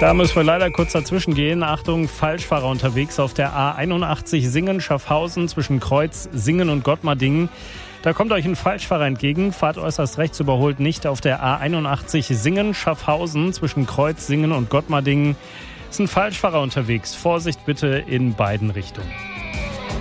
Da müssen wir leider kurz dazwischen gehen. Achtung, Falschfahrer unterwegs auf der A81 Singen-Schaffhausen zwischen Kreuz, Singen und Gottmardingen. Da kommt euch ein Falschfahrer entgegen. Fahrt äußerst rechts, überholt nicht auf der A81 Singen-Schaffhausen zwischen Kreuz, Singen und Gottmardingen. Ist ein Falschfahrer unterwegs. Vorsicht bitte in beiden Richtungen.